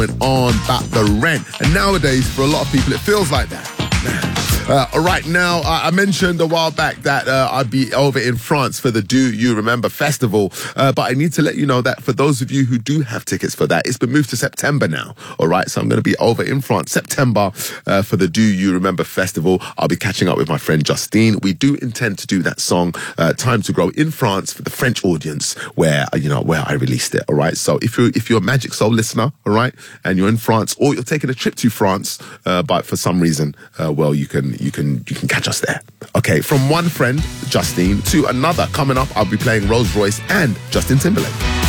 on about the rent. And nowadays, for a lot of people, it feels like that. Right now, I mentioned a while back that I'd be over in France for the Do You Remember Festival, but I need to let you know that for those of you who do have tickets for that, it's been moved to September now, all right? So I'm going to be over in France, September, for the Do You Remember Festival. I'll be catching up with my friend Justine. We do intend to do that song, Time to Grow, in France for the French audience where I released it, all right? So if you're a Magic Soul listener, all right, and you're in France or you're taking a trip to France, but for some reason, well, you can catch us there. Okay, from one friend, Justine, to another. Coming up, I'll be playing Rolls Royce and Justin Timberlake.